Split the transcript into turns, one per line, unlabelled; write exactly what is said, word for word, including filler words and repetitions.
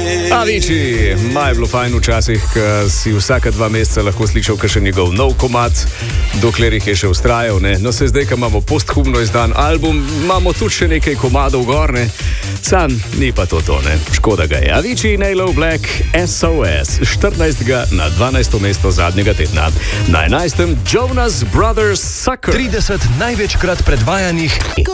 Avicii, maj bilo fajn včasih, ko si vsaka dva meseca lahko slišal kakšen njegov nov komad, dokler jih je še ustrajal. Ne? No, se zdaj, ko imamo posthumno izdan album, imamo tudi še nekaj komadov gor, ne? Sam ni pa to to, ne? Škoda ga je. Avicii, Nailo Black, S O S, štirinajstega na dvanajsto mesto zadnjega tedna. Na enajstem Jonas Brothers Sucker.
trideset največkrat predvajanih